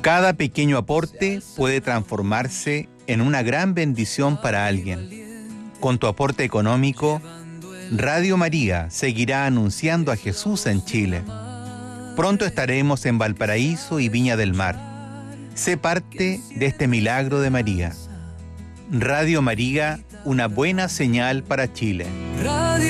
Cada pequeño aporte puede transformarse en una gran bendición para alguien. Con tu aporte económico, Radio María seguirá anunciando a Jesús en Chile. Pronto estaremos en Valparaíso y Viña del Mar. Sé parte de este milagro de María. Radio María, una buena señal para Chile.